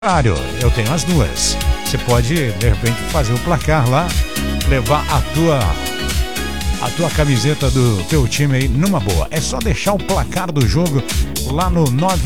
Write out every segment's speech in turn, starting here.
Eu tenho as duas. Você pode, de repente, fazer o placar lá, levar a tua camiseta do teu time aí numa boa. É só deixar o placar do jogo lá no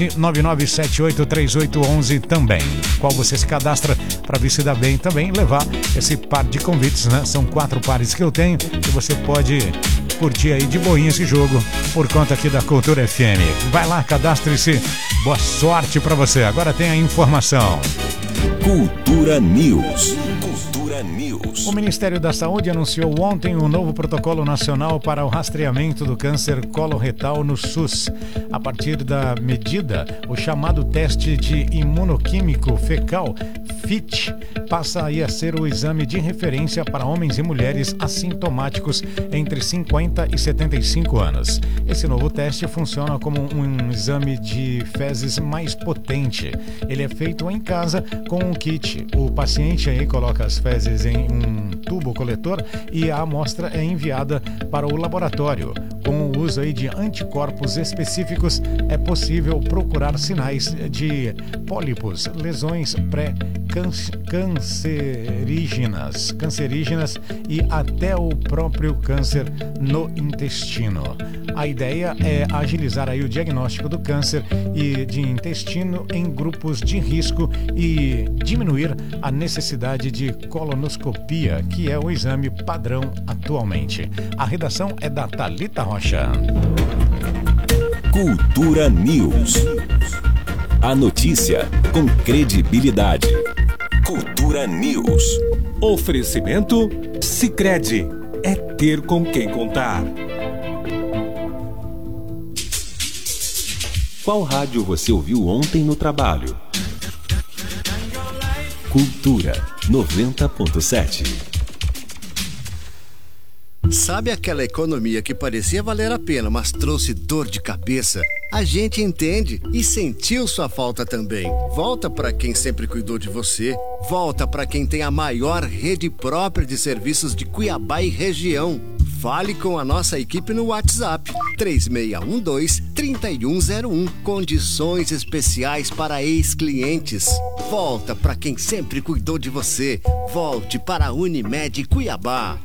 999783811 também, qual você se cadastra para ver se dá bem também, levar esse par de convites, né? São 4 pares que eu tenho e você pode curtir aí de boinha esse jogo por conta aqui da Cultura FM. Vai lá, cadastre-se. Boa sorte para você. Agora tem a informação. Cultura News. Cultura News. O Ministério da Saúde anunciou ontem um novo protocolo nacional para o rastreamento do câncer coloretal no SUS. A partir da medida, o chamado teste de imunoquímico fecal, FIT, passa aí a ser o exame de referência para homens e mulheres assintomáticos entre 50 e 75 anos. Esse novo teste funciona como um exame de fezes mais potente. Ele é feito em casa com um kit. O paciente aí coloca as fezes em um tubo coletor e a amostra é enviada para o laboratório. Com o uso aí de anticorpos específicos, é possível procurar sinais de pólipos, lesões cancerígenas e até o próprio câncer no intestino. A ideia é agilizar aí o diagnóstico do câncer e de intestino em grupos de risco e diminuir a necessidade de colonoscopia, que é o exame padrão atualmente. A redação é da Thalita Rocha. Cultura News. A notícia com credibilidade. Cultura News. Oferecimento Sicredi. É ter com quem contar. Qual rádio você ouviu ontem no trabalho? Cultura 90.7. Sabe aquela economia que parecia valer a pena, mas trouxe dor de cabeça? A gente entende e sentiu sua falta também. Volta para quem sempre cuidou de você. Volta para quem tem a maior rede própria de serviços de Cuiabá e região. Fale com a nossa equipe no WhatsApp 3612-3101. Condições especiais para ex-clientes. Volta para quem sempre cuidou de você. Volte para a Unimed Cuiabá.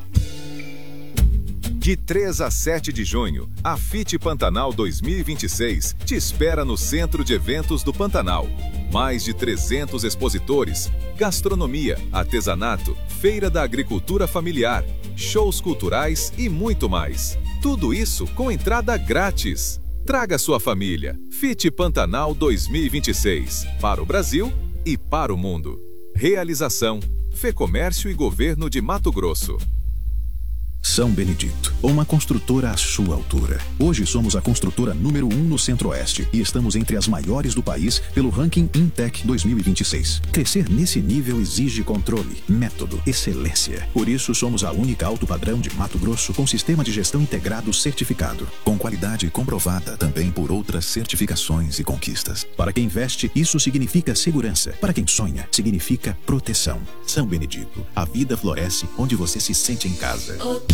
De 3 a 7 de junho, a FIT Pantanal 2026 te espera no Centro de Eventos do Pantanal. Mais de 300 expositores, gastronomia, artesanato, feira da agricultura familiar, shows culturais e muito mais. Tudo isso com entrada grátis. Traga sua família. FIT Pantanal 2026 para o Brasil e para o mundo. Realização: Fecomércio e Governo de Mato Grosso. São Benedito, uma construtora à sua altura. Hoje somos a construtora número 1 no Centro-Oeste e estamos entre as maiores do país pelo ranking Intec 2026. Crescer nesse nível exige controle, método, excelência. Por isso somos a única alto padrão de Mato Grosso com sistema de gestão integrado certificado, com qualidade comprovada também por outras certificações e conquistas. Para quem investe, isso significa segurança. Para quem sonha, significa proteção. São Benedito, a vida floresce onde você se sente em casa.